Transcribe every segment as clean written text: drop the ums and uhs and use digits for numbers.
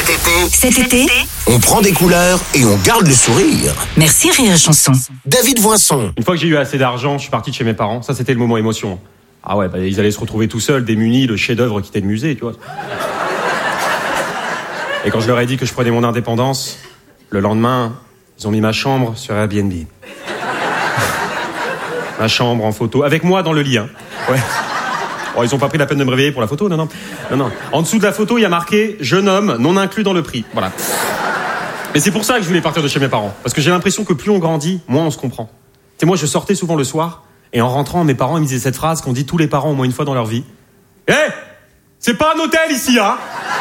Cet été, on prend des couleurs et on garde le sourire. Merci Rire et Chanson. David Voinson. Une fois que j'ai eu assez d'argent, je suis parti de chez mes parents. Ça, c'était le moment émotion. Ah ouais, ils allaient se retrouver tout seuls, démunis, le chef-d'œuvre quittait le musée, tu vois. Et quand je leur ai dit que je prenais mon indépendance, le lendemain, ils ont mis ma chambre sur Airbnb. Ma chambre en photo, avec moi dans le lit, hein. Ouais. Oh, ils ont pas pris la peine de me réveiller pour la photo, non. En dessous de la photo, il y a marqué « Jeune homme, non inclus dans le prix ». Voilà. Mais c'est pour ça que je voulais partir de chez mes parents. Parce que j'ai l'impression que plus on grandit, moins on se comprend. Tu sais, moi, je sortais souvent le soir, et en rentrant, mes parents ils me disaient cette phrase qu'ont dit tous les parents au moins une fois dans leur vie. « Hé, c'est pas un hôtel ici, hein ?»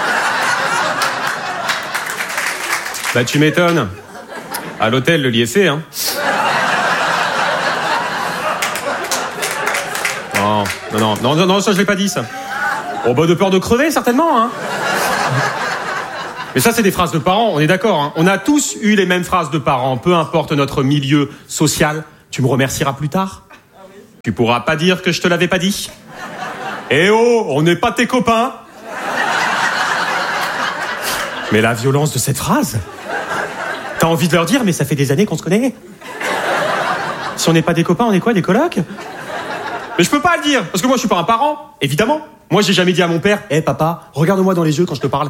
Bah, tu m'étonnes. À l'hôtel, le lit est fait, hein. Non, ça je l'ai pas dit, ça. Oh bah de peur de crever, certainement, hein. Mais ça, c'est des phrases de parents, on est d'accord, hein. On a tous eu les mêmes phrases de parents, peu importe notre milieu social. Tu me remercieras plus tard. Tu pourras pas dire que je te l'avais pas dit. Eh oh, on n'est pas tes copains. Mais la violence de cette phrase. T'as envie de leur dire, mais ça fait des années qu'on se connaît. Si on n'est pas des copains, on est quoi, des colocs ? Mais je peux pas le dire, parce que moi je suis pas un parent, évidemment. Moi j'ai jamais dit à mon père, « Papa, regarde-moi dans les yeux quand je te parle. »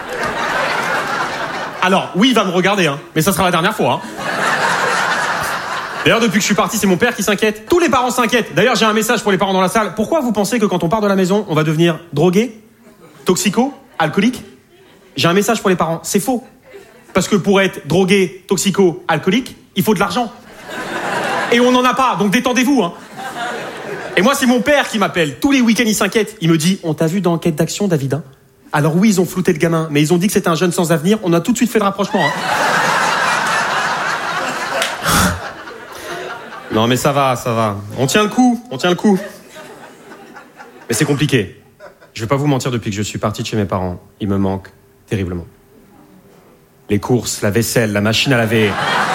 Alors, oui, il va me regarder, hein, mais ça sera la dernière fois. Hein. D'ailleurs, depuis que je suis parti, c'est mon père qui s'inquiète. Tous les parents s'inquiètent. D'ailleurs, j'ai un message pour les parents dans la salle. Pourquoi vous pensez que quand on part de la maison, on va devenir drogué, toxico, alcoolique ? J'ai un message pour les parents, c'est faux. Parce que pour être drogué, toxico, alcoolique, il faut de l'argent. Et on n'en a pas, donc détendez-vous, hein. Et moi, c'est mon père qui m'appelle. Tous les week-ends, il s'inquiète. Il me dit, on t'a vu dans Enquête d'action, David, hein ? Alors oui, ils ont flouté le gamin, mais ils ont dit que c'était un jeune sans avenir. On a tout de suite fait le rapprochement, hein. Non, mais ça va. On tient le coup. Mais c'est compliqué. Je vais pas vous mentir, depuis que je suis parti de chez mes parents, il me manque terriblement. Les courses, la vaisselle, la machine à laver.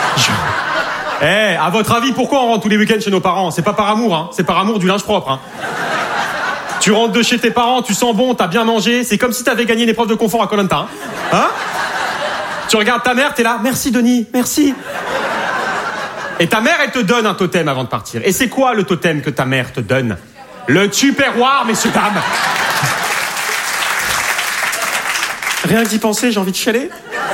À votre avis, pourquoi on rentre tous les week-ends chez nos parents ? C'est pas par amour, hein. C'est par amour du linge propre, hein. Tu rentres de chez tes parents, tu sens bon, t'as bien mangé. C'est comme si t'avais gagné une épreuve de confort à Koh-Lanta, hein. Tu regardes ta mère, t'es là, merci Denis, merci. Et ta mère, elle te donne un totem avant de partir. Et c'est quoi le totem que ta mère te donne ? Le tupperware, messieurs, dames. Rien que d'y penser, j'ai envie de chialer.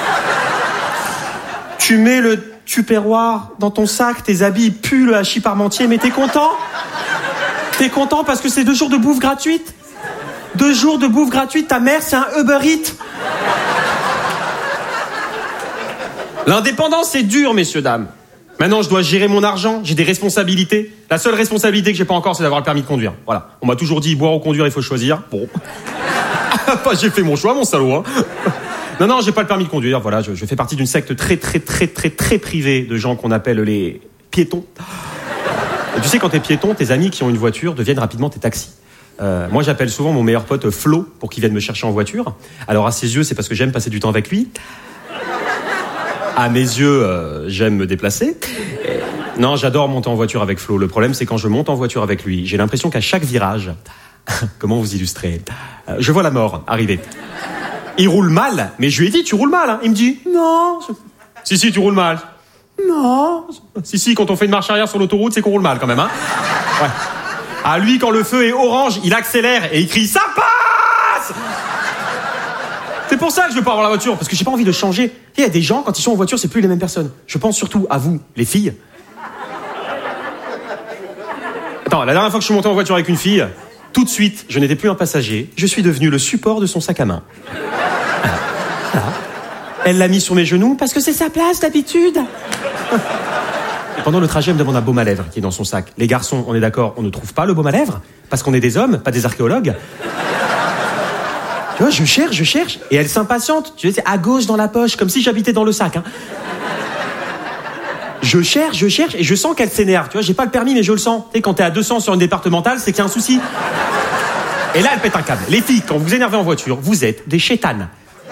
Tu mets le tupperware dans ton sac, tes habits puent le hachis parmentier, mais t'es content ? T'es content parce que c'est 2 jours de bouffe gratuite ? 2 jours de bouffe gratuite, ta mère, c'est un Uber Eats. L'indépendance, c'est dur, messieurs, dames. Maintenant, je dois gérer mon argent, j'ai des responsabilités. La seule responsabilité que j'ai pas encore, c'est d'avoir le permis de conduire. Voilà. On m'a toujours dit, boire ou conduire, il faut choisir. Bon. J'ai fait mon choix, mon salaud, hein. Non, j'ai pas le permis de conduire, voilà, je fais partie d'une secte très privée de gens qu'on appelle les piétons. Et tu sais, quand t'es piéton, tes amis qui ont une voiture deviennent rapidement tes taxis. Moi, j'appelle souvent mon meilleur pote Flo pour qu'il vienne me chercher en voiture. Alors, à ses yeux, c'est parce que j'aime passer du temps avec lui. À mes yeux, j'aime me déplacer. Non, j'adore monter en voiture avec Flo. Le problème, c'est quand je monte en voiture avec lui, j'ai l'impression qu'à chaque virage, comment vous illustrer, je vois la mort arriver. Il roule mal, mais je lui ai dit, tu roules mal, hein. Il me dit, non. Si, tu roules mal. Non. Si, quand on fait une marche arrière sur l'autoroute, c'est qu'on roule mal quand même, hein. Ouais. À lui, quand le feu est orange, il accélère et il crie, ça passe! C'est pour ça que je veux pas avoir la voiture, parce que j'ai pas envie de changer. Il y a des gens, quand ils sont en voiture, c'est plus les mêmes personnes. Je pense surtout à vous, les filles. Attends, la dernière fois que je suis monté en voiture avec une fille, tout de suite, je n'étais plus un passager, je suis devenu le support de son sac à main. Voilà. Elle l'a mis sur mes genoux parce que c'est sa place d'habitude. Et pendant le trajet, elle me demande un baume à lèvres qui est dans son sac. Les garçons, on est d'accord, on ne trouve pas le baume à lèvres parce qu'on est des hommes, pas des archéologues. Tu vois, je cherche, et elle s'impatiente. Tu sais, c'est à gauche dans la poche, comme si j'habitais dans le sac, hein. Je cherche, et je sens qu'elle s'énerve. Tu vois, j'ai pas le permis, mais je le sens. Tu sais, quand t'es à 200 sur une départementale, c'est qu'il y a un souci. Et là, elle pète un câble. Les filles, quand vous énervez en voiture, vous êtes des chétanes.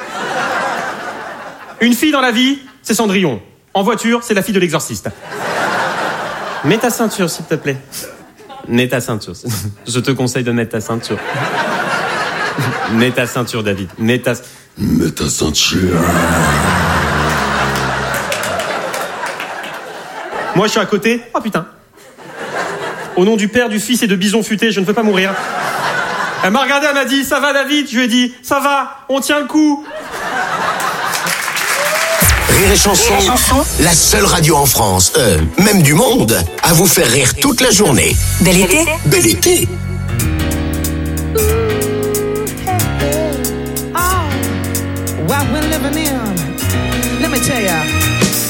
Une fille dans la vie, c'est Cendrillon. En voiture, c'est la fille de l'exorciste. Mets ta ceinture, s'il te plaît. Mets ta ceinture. Je te conseille de mettre ta ceinture. Mets ta ceinture, David. Mets ta ceinture. Moi, je suis à côté. Oh putain. Au nom du Père, du Fils et de Bison Futé, je ne veux pas mourir. Elle m'a regardé, elle m'a dit, ça va David? Je lui ai dit, ça va, on tient le coup. Rire et Chanson, la seule radio en France, même du monde, à vous faire rire toute la journée. Bel été. Bel été. What we're living in, let me tell ya.